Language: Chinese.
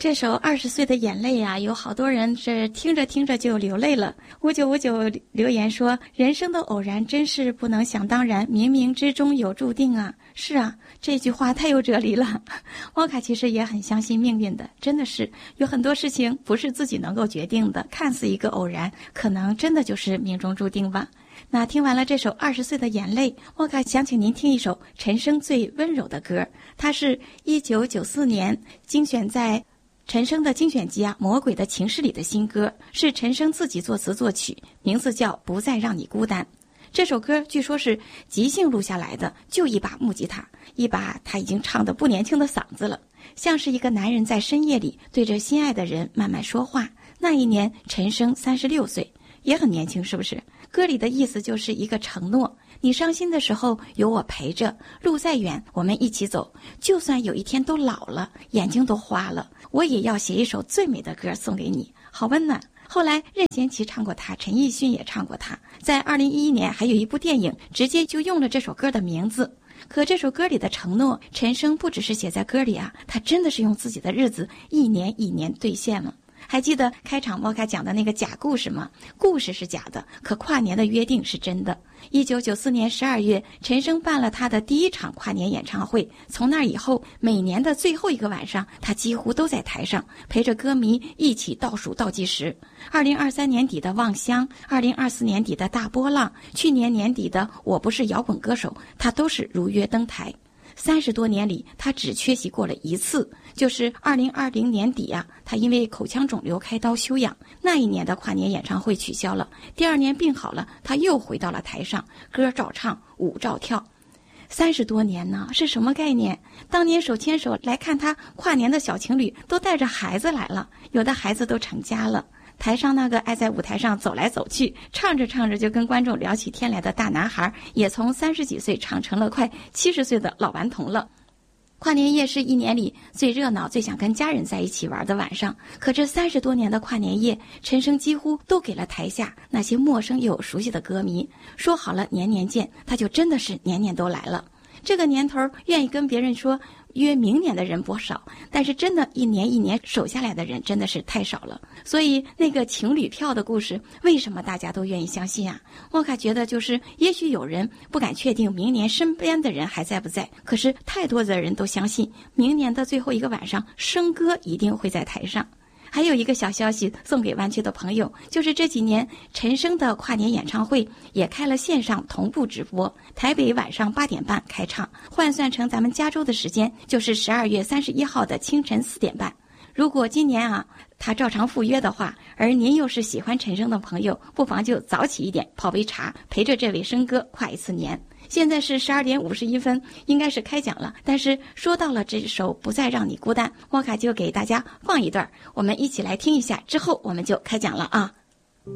这首20岁的眼泪啊，有好多人是听着听着就流泪了。5959留言说，人生的偶然真是不能想当然，冥冥之中有注定啊。是啊，这句话太有哲理了。沃卡其实也很相信命运的，真的是有很多事情不是自己能够决定的，看似一个偶然，可能真的就是命中注定吧。那听完了这首20岁的眼泪，沃卡想请您听一首陈升最温柔的歌，它是1994年精选在陈升的精选集《魔鬼的情诗》里的新歌，是陈升自己作词作曲，名字叫《不再让你孤单》。这首歌据说是即兴录下来的，就一把木吉他，一把他已经唱得不年轻的嗓子了，像是一个男人在深夜里对着心爱的人慢慢说话。那一年陈升36岁，也很年轻，是不是？歌里的意思就是一个承诺，你伤心的时候有我陪着，路再远我们一起走，就算有一天都老了，眼睛都花了，我也要写一首最美的歌送给你，好温暖。后来任贤齐唱过他，陈奕迅也唱过他，在2011年还有一部电影直接就用了这首歌的名字。可这首歌里的承诺，陈升不只是写在歌里啊，他真的是用自己的日子一年一年兑现了。还记得开场莫卡讲的那个假故事吗？故事是假的，可跨年的约定是真的。1994年12月，陈升办了他的第一场跨年演唱会。从那以后，每年的最后一个晚上，他几乎都在台上，陪着歌迷一起倒数倒计时。2023年底的《望乡》，2024年底的大波浪，去年年底的《我不是摇滚歌手》，他都是如约登台。30多年里，他只缺席过了一次，就是2020年底啊，他因为口腔肿瘤开刀休养，那一年的跨年演唱会取消了。第二年病好了，他又回到了台上，歌照唱，舞照跳。30多年呢，是什么概念？当年手牵手来看他跨年的小情侣都带着孩子来了，有的孩子都成家了。台上那个爱在舞台上走来走去，唱着唱着就跟观众聊起天来的大男孩，也从30几岁唱成了快70岁的老顽童了。跨年夜是一年里最热闹、最想跟家人在一起玩的晚上。可这30多年的跨年夜，陈升几乎都给了台下那些陌生又熟悉的歌迷。说好了年年见，他就真的是年年都来了。这个年头愿意跟别人说约明年的人不少，但是真的一年一年守下来的人真的是太少了。所以那个情侣票的故事，为什么大家都愿意相信啊？沃卡觉得就是也许有人不敢确定明年身边的人还在不在，可是太多的人都相信明年的最后一个晚上，升哥一定会在台上。还有一个小消息送给湾区的朋友，就是这几年陈升的跨年演唱会也开了线上同步直播，台北晚上8点半开唱，换算成咱们加州的时间就是12月31号的清晨4点半。如果今年啊他照常赴约的话，而您又是喜欢陈升的朋友，不妨就早起一点泡杯茶，陪着这位升哥跨一次年。现在是12点51分，应该是开讲了。但是说到了这首《不再让你孤单》，莫卡就给大家放一段，我们一起来听一下，之后我们就开讲了啊。